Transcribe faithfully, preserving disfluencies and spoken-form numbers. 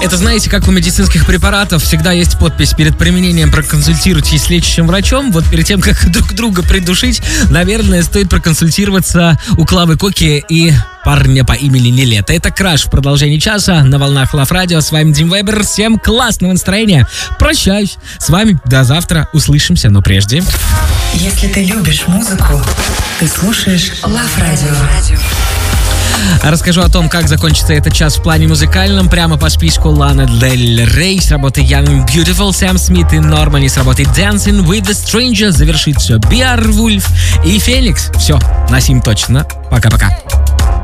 Это, знаете, как у медицинских препаратов, всегда есть подпись: перед применением проконсультируйтесь с лечащим врачом. Вот перед тем, как друг друга придушить, наверное, стоит проконсультироваться у Клавы Коки и парня по имени Нилетто. Это Краш в продолжении часа на волнах Лав Радио. С вами Дим Вебер. Всем классного настроения. Прощаюсь с вами. До завтра. Услышимся, но прежде... Если ты любишь музыку, ты слушаешь Лав Радио. Расскажу о том, как закончится этот час в плане музыкальном. Прямо по списку: Лана Дель Рей с работы Young and Beautiful, Сэм Смит и Нормани с работы Dancing with the Stranger, завершит все Beowulf и Феникс. Все, на сим точно. Пока-пока.